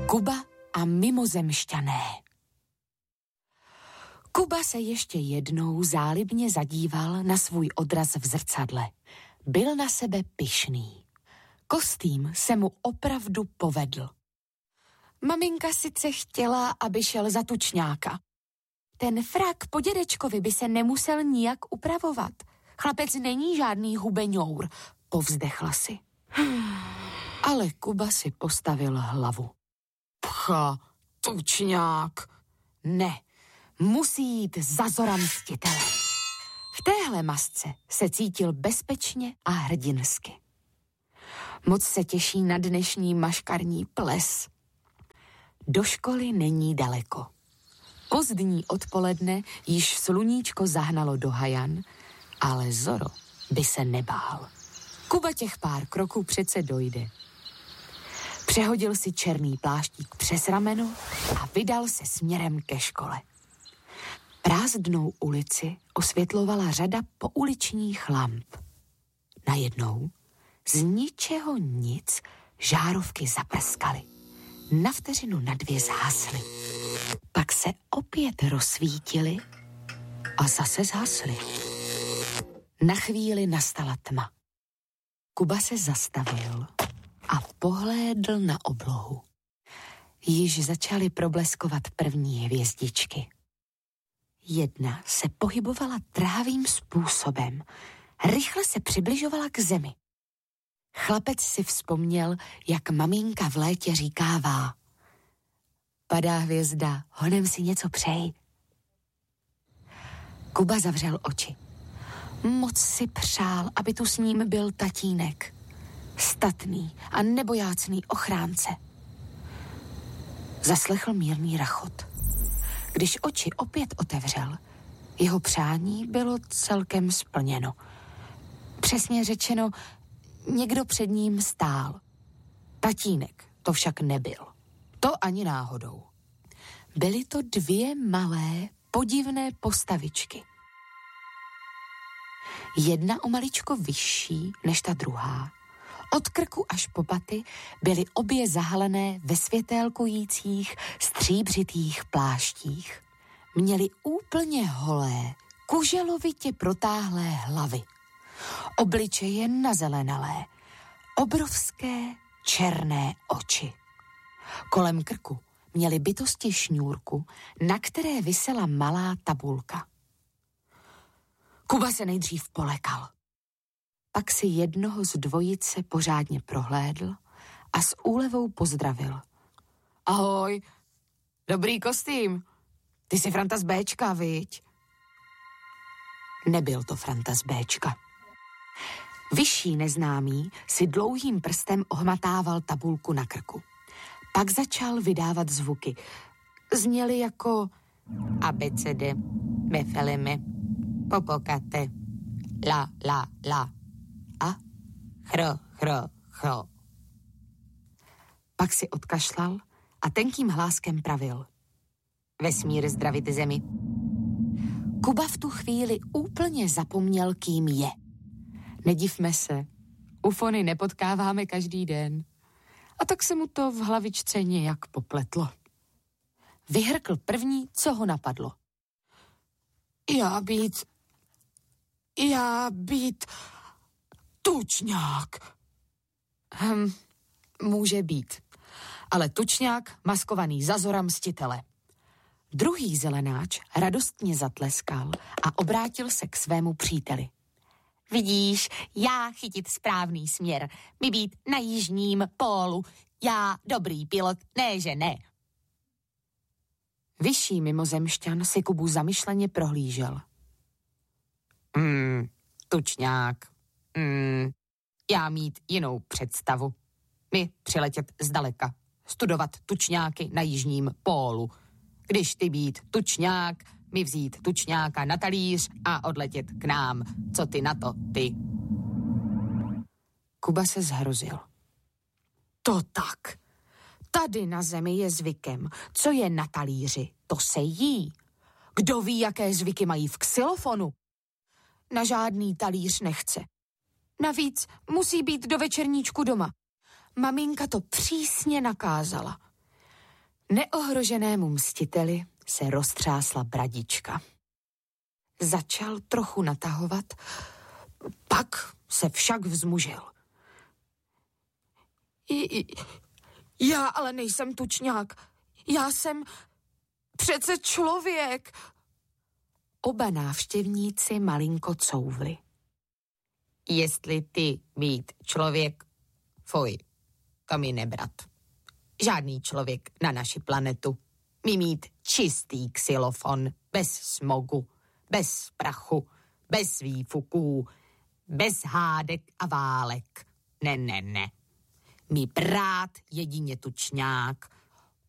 Kuba a mimozemšťané. Kuba se ještě jednou zálibně zadíval na svůj odraz v zrcadle. Byl na sebe pyšný. Kostým se mu opravdu povedl. Maminka sice chtěla, aby šel za tučňáka. Ten frak po dědečkovi by se nemusel nijak upravovat. Chlapec není žádný hubeňour, povzdechla si. Ale Kuba si postavil hlavu. Pcha, tučňák. Ne, musí jít za Zora Mstitele. V téhle masce se cítil bezpečně a hrdinsky. Moc se těší na dnešní maškarní ples. Do školy není daleko. Pozdní odpoledne již sluníčko zahnalo do hajan, ale Zoro by se nebál. Kuba těch pár kroků přece dojde. Přehodil si černý pláštík přes rameno a vydal se směrem ke škole. Prázdnou ulici osvětlovala řada pouličních lamp. Najednou z ničeho nic žárovky zaprskaly. Na vteřinu na dvě zhasly. Pak se opět rozsvítily a zase zhasly. Na chvíli nastala tma. Kuba se zastavil a pohlédl na oblohu. Již začaly probleskovat první hvězdičky. Jedna se pohybovala trávým způsobem. Rychle se přibližovala k zemi. Chlapec si vzpomněl, jak maminka v létě říkává: padá hvězda, honem si něco přej. Kuba zavřel oči. Moc si přál, aby tu s ním byl tatínek. Statný a nebojácný ochránce. Zaslechl mírný rachot. Když oči opět otevřel, jeho přání bylo celkem splněno. Přesně řečeno, někdo před ním stál. Tatínek to však nebyl. To ani náhodou. Byly to dvě malé, podivné postavičky. Jedna o maličko vyšší než ta druhá. Od krku až po paty byly obě zahalené ve světélkujících, stříbřitých pláštích. Měly úplně holé, kuželovitě protáhlé hlavy. Obličeje nazelenalé, obrovské černé oči. Kolem krku měly bytosti šňůrku, na které visela malá tabulka. Kuba se nejdřív polekal. Pak si jednoho z dvojice pořádně prohlédl a s úlevou pozdravil. Ahoj, dobrý kostým. Ty jsi Franta z Béčka, viď? Nebyl to Franta z Béčka. Vyšší neznámý si dlouhým prstem ohmatával tabulku na krku. Pak začal vydávat zvuky. Zněly jako abecede, befeleme, popokate, la, la, la a chro, chro, chro. Pak si odkašlal a tenkým hláskem pravil. Vesmír zdravit zemi. Kuba v tu chvíli úplně zapomněl, kým je. Nedivme se, ufony nepotkáváme každý den. A tak se mu to v hlavičce nějak popletlo. Vyhrkl první, co ho napadlo. Já být tučňák. Může být. Ale tučňák maskovaný za Zora Mstitele. Druhý zelenáč radostně zatleskal a obrátil se k svému příteli. Vidíš, já chytit správný směr, my být na jižním pólu, já dobrý pilot, ne že ne. Vyšší mimozemšťan si Kubu zamyšleně prohlížel. Tučňák. Já mít jinou představu. My přiletět zdaleka, studovat tučňáky na jižním pólu. Když ty být tučňák, mi vzít tučňáka na talíř a odletět k nám. Co ty na to, ty? Kuba se zhrozil. To tak. Tady na zemi je zvykem. Co je na talíři, to se jí. Kdo ví, jaké zvyky mají v xylofonu? Na žádný talíř nechce. Navíc musí být do večerníčku doma. Maminka to přísně nakázala. Neohroženému mstiteli se roztřásla bradička. Začal trochu natahovat, pak se však vzmužil. Já ale nejsem tučňák. Já jsem přece člověk. Oba návštěvníci malinko couvli. Jestli ty být člověk, fuj, to mi nebrat. Žádný člověk na naši planetu. My mít čistý xylofon, bez smogu, bez prachu, bez výfuků, bez hádek a válek. Ne. Mi brát jedině tučňák,